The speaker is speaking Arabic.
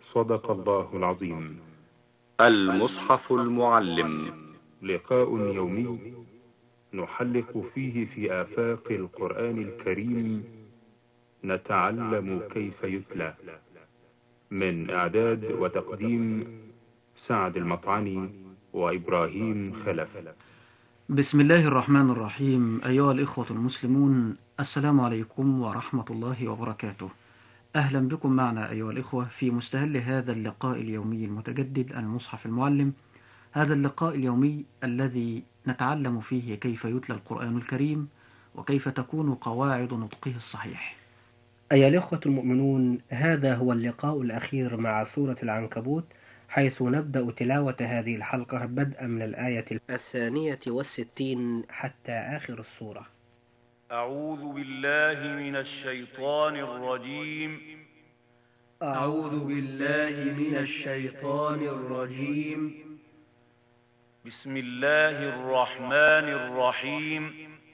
صدق الله العظيم. المصحف المعلم، لقاء يومي نحلق فيه في آفاق القرآن الكريم، نتعلم كيف يتلى. من إعداد وتقديم سعد المطعني وإبراهيم خلف. بسم الله الرحمن الرحيم. أيها الإخوة المسلمون، السلام عليكم ورحمة الله وبركاته. أهلا بكم معنا أيها الإخوة في مستهل هذا اللقاء اليومي المتجدد المصحف المعلم. هذا اللقاء اليومي الذي نتعلم فيه كيف يتلى القرآن الكريم وكيف تكون قواعد نطقه الصحيح. أيها الإخوة المؤمنون، هذا هو اللقاء الأخير مع سورة العنكبوت، حيث نبدأ تلاوة هذه الحلقة بدءا من الآية 62 حتى آخر السورة. أعوذ بالله من الشيطان الرجيم. أعوذ بالله من الشيطان الرجيم. بسم الله الرحمن الرحيم.